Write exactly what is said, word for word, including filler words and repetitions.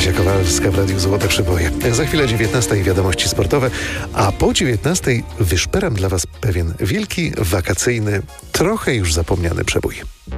Kasia Kowalska w Radiu Złote Przeboje. Za chwilę dziewiętnasta wiadomości sportowe, a po dziewiętnastej wyszperam dla Was pewien wielki, wakacyjny, trochę już zapomniany przebój.